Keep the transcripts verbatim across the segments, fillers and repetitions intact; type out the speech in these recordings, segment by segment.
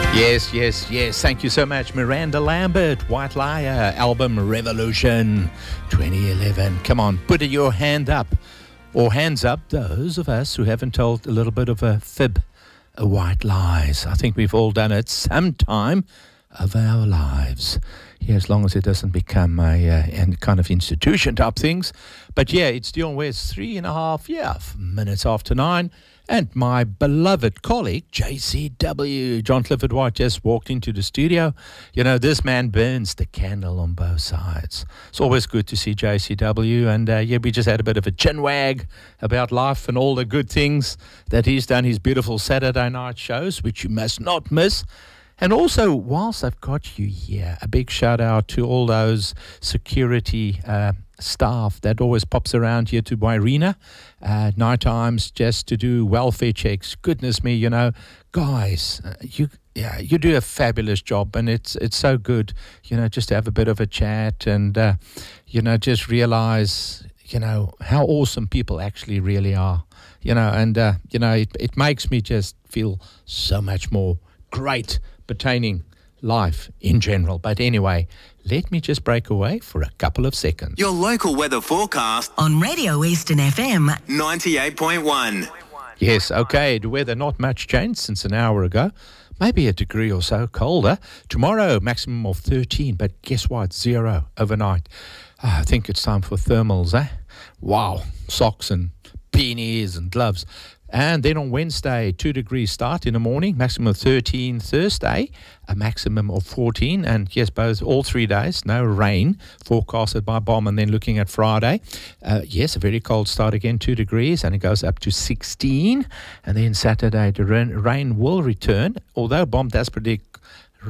Yes, yes, yes. Thank you so much, Miranda Lambert. White Liar album Revolution twenty eleven. Come on, put your hand up. Or hands up, those of us who haven't told a little bit of a fib, a white lies. I think we've all done it sometime of our lives. Yeah, as long as it doesn't become a uh, kind of institution type things. But yeah, it's Dion West, three and a half, yeah, minutes after nine. And my beloved colleague, J C W, John Clifford White, just walked into the studio. You know, this man burns the candle on both sides. It's always good to see J C W. And, uh, yeah, we just had a bit of a chin wag about life and all the good things that he's done, his beautiful Saturday night shows, which you must not miss. And also, whilst I've got you here, a big shout out to all those security uh, staff that always pops around here to Wairina uh, night times just to do welfare checks. Goodness me, you know, guys, uh, you yeah, you do a fabulous job, and it's it's so good, you know, just to have a bit of a chat and uh, you know, just realize, you know, how awesome people actually really are, you know, and uh, you know, it it makes me just feel so much more great pertaining life in general. But anyway, let me just break away for a couple of seconds. Your local weather forecast on Radio Eastern F M ninety-eight point one. Yes, okay, the weather not much changed since an hour ago. Maybe a degree or so colder. Tomorrow, maximum of thirteen, but guess what? Zero overnight. Oh, I think it's time for thermals, eh? Wow, socks and beanies and gloves. And then on Wednesday, two degrees start in the morning, maximum of thirteen. Thursday, a maximum of fourteen. And yes, both, all three days, no rain forecasted by BOM. And then looking at Friday, uh, yes, a very cold start again, two degrees, and it goes up to sixteen. And then Saturday, the rain, rain will return, although BOM does predict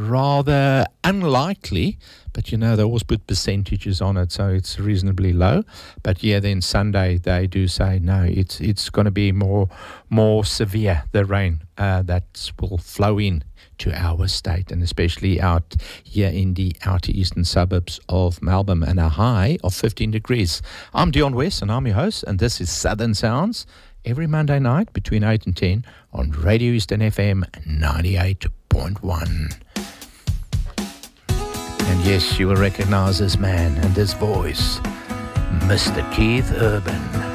rather unlikely, but you know, they always put percentages on it, so it's reasonably low. But yeah, then Sunday they do say no, it's it's going to be more more severe, the rain uh, that will flow in to our state, and especially out here in the outer eastern suburbs of Melbourne, and a high of fifteen degrees. I'm Dion West, and I'm your host, and this is Southern Sounds, every Monday night between eight and ten on Radio Eastern F M ninety-eight point one. And yes, you will recognize this man and this voice, Mister Keith Urban.